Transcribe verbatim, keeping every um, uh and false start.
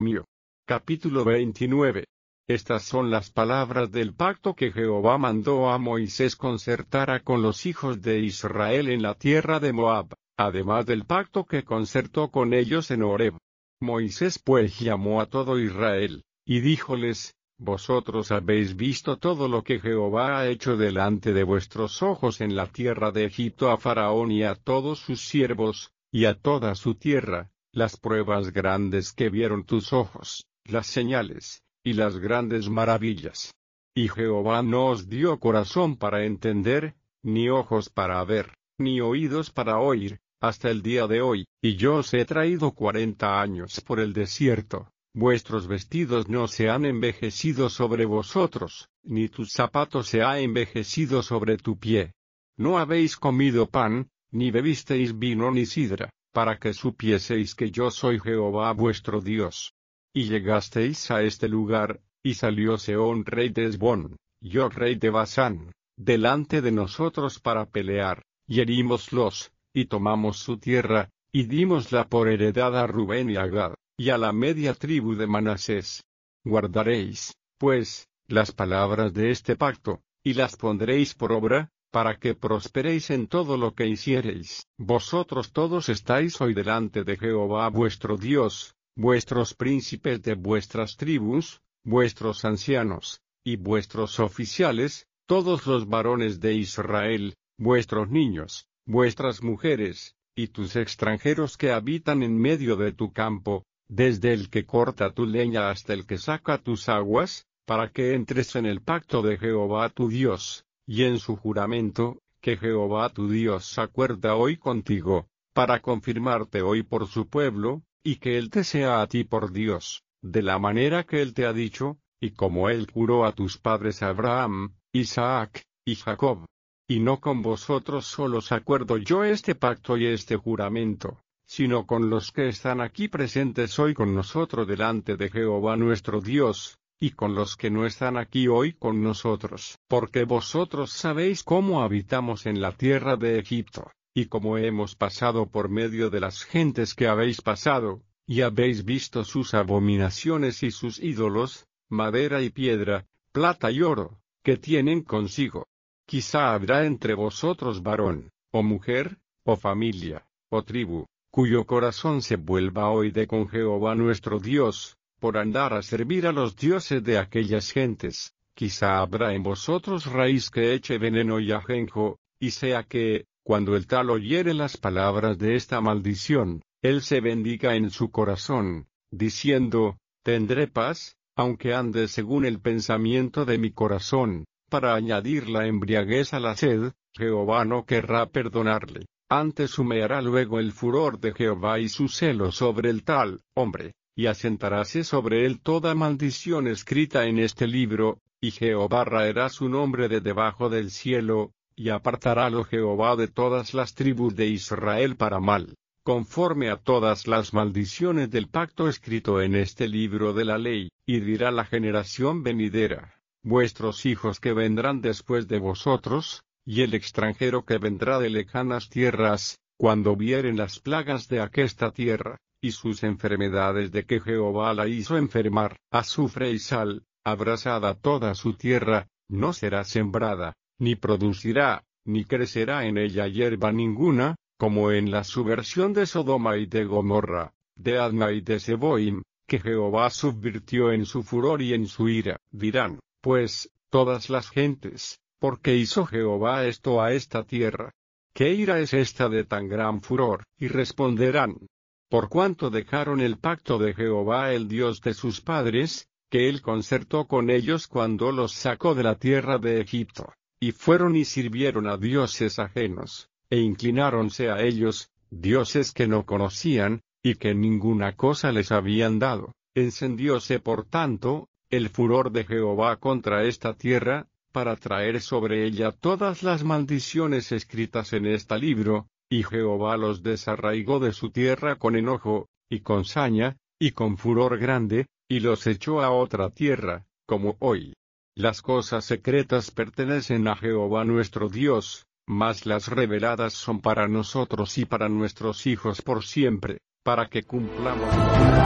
mío. Capítulo veintinueve. Estas son las palabras del pacto que Jehová mandó a Moisés concertara con los hijos de Israel en la tierra de Moab, además del pacto que concertó con ellos en Horeb. Moisés pues llamó a todo Israel, y díjoles: Vosotros habéis visto todo lo que Jehová ha hecho delante de vuestros ojos en la tierra de Egipto a Faraón y a todos sus siervos, y a toda su tierra, las pruebas grandes que vieron tus ojos, las señales, y las grandes maravillas. Y Jehová no os dio corazón para entender, ni ojos para ver, ni oídos para oír, hasta el día de hoy, y yo os he traído cuarenta años por el desierto. Vuestros vestidos no se han envejecido sobre vosotros, ni tus zapatos se ha envejecido sobre tu pie. No habéis comido pan, ni bebisteis vino ni sidra, para que supieseis que yo soy Jehová vuestro Dios. Y llegasteis a este lugar, y salió Sehón rey de Hesbón, y Og rey de Basán, delante de nosotros para pelear, y herímoslos, y tomamos su tierra, y dímosla por heredad a Rubén y a Gad, y a la media tribu de Manasés. Guardaréis, pues, las palabras de este pacto, y las pondréis por obra, para que prosperéis en todo lo que hiciereis. Vosotros todos estáis hoy delante de Jehová vuestro Dios, vuestros príncipes de vuestras tribus, vuestros ancianos, y vuestros oficiales, todos los varones de Israel, vuestros niños, vuestras mujeres, y tus extranjeros que habitan en medio de tu campo, desde el que corta tu leña hasta el que saca tus aguas, para que entres en el pacto de Jehová tu Dios, y en su juramento, que Jehová tu Dios acuerda hoy contigo, para confirmarte hoy por su pueblo, y que Él te sea a ti por Dios, de la manera que Él te ha dicho, y como Él juró a tus padres Abraham, Isaac, y Jacob. Y no con vosotros solos acuerdo yo este pacto y este juramento, sino con los que están aquí presentes hoy con nosotros delante de Jehová nuestro Dios, y con los que no están aquí hoy con nosotros, porque vosotros sabéis cómo habitamos en la tierra de Egipto, y cómo hemos pasado por medio de las gentes que habéis pasado, y habéis visto sus abominaciones y sus ídolos, madera y piedra, plata y oro, que tienen consigo. Quizá habrá entre vosotros varón, o mujer, o familia, o tribu, cuyo corazón se vuelva hoy de con Jehová nuestro Dios, por andar a servir a los dioses de aquellas gentes. Quizá habrá en vosotros raíz que eche veneno y ajenjo, y sea que, cuando el tal oyere las palabras de esta maldición, él se bendiga en su corazón, diciendo: tendré paz, aunque ande según el pensamiento de mi corazón, para añadir la embriaguez a la sed. Jehová no querrá perdonarle, antes humeará luego el furor de Jehová y su celo sobre el tal hombre, y asentaráse sobre él toda maldición escrita en este libro, y Jehová raerá su nombre de debajo del cielo, y apartarálo Jehová de todas las tribus de Israel para mal, conforme a todas las maldiciones del pacto escrito en este libro de la ley, y dirá la generación venidera: vuestros hijos que vendrán después de vosotros, y el extranjero que vendrá de lejanas tierras, cuando vieren las plagas de aquesta tierra, y sus enfermedades de que Jehová la hizo enfermar, azufre y sal, abrasada toda su tierra, no será sembrada, ni producirá, ni crecerá en ella hierba ninguna, como en la subversión de Sodoma y de Gomorra, de Adma y de Seboim, que Jehová subvirtió en su furor y en su ira. Dirán, pues, todas las gentes: ¿por qué hizo Jehová esto a esta tierra? ¿Qué ira es esta de tan gran furor? Y responderán: por cuanto dejaron el pacto de Jehová el Dios de sus padres, que él concertó con ellos cuando los sacó de la tierra de Egipto, y fueron y sirvieron a dioses ajenos, e inclináronse a ellos, dioses que no conocían, y que ninguna cosa les habían dado. Encendióse por tanto el furor de Jehová contra esta tierra, para traer sobre ella todas las maldiciones escritas en este libro, y Jehová los desarraigó de su tierra con enojo, y con saña, y con furor grande, y los echó a otra tierra, como hoy. Las cosas secretas pertenecen a Jehová nuestro Dios, mas las reveladas son para nosotros y para nuestros hijos por siempre, para que cumplamos